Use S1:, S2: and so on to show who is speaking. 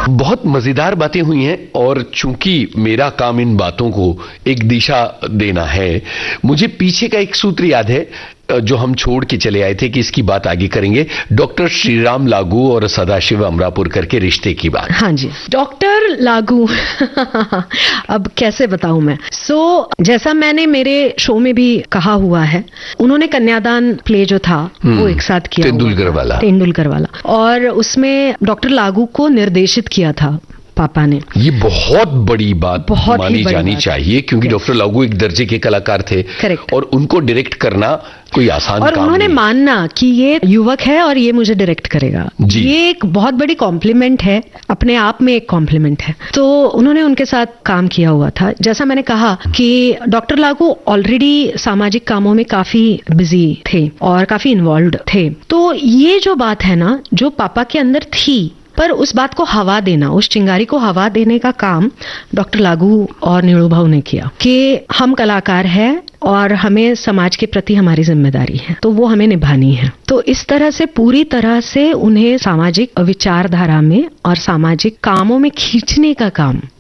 S1: बहुत मजेदार बातें हुई हैं और चूंकि मेरा काम इन बातों को एक दिशा देना है, मुझे पीछे का एक सूत्र याद है जो हम छोड़ के चले आए थे कि इसकी बात आगे करेंगे। डॉक्टर श्रीराम लागू और सदाशिव अमरापुरकर के रिश्ते की बात।
S2: हाँ जी, डॉक्टर लागू अब कैसे बताऊं मैं। जैसा मैंने मेरे शो में भी कहा हुआ है, उन्होंने कन्यादान प्ले जो था वो एक साथ किया, तेंदुलकर वाला, और उसमें डॉक्टर लागू को निर्देशित किया था पापा ने।
S1: ये बहुत बड़ी बात मानी जानी चाहिए क्योंकि डॉक्टर लागू एक दर्जे के कलाकार थे।
S2: करेक्ट।
S1: और उनको डायरेक्ट करना कोई आसान काम नहीं।
S2: और उन्होंने मानना कि ये युवक है और ये मुझे डायरेक्ट करेगा, ये एक बहुत बड़ी कॉम्प्लीमेंट है, अपने आप में एक कॉम्प्लीमेंट है। तो उन्होंने उनके साथ काम किया हुआ था। जैसा मैंने कहा कि डॉक्टर लागू ऑलरेडी सामाजिक कामों में काफी बिजी थे और काफी इन्वॉल्व्ड थे। तो ये जो बात है ना, जो पापा के अंदर थी, पर उस बात को हवा देना, उस चिंगारी को हवा देने का काम डॉक्टर लागू और नीलू ने किया कि हम कलाकार हैं और हमें समाज के प्रति हमारी जिम्मेदारी है, तो वो हमें निभानी है। तो इस तरह से पूरी तरह से उन्हें सामाजिक विचारधारा में और सामाजिक कामों में खींचने का काम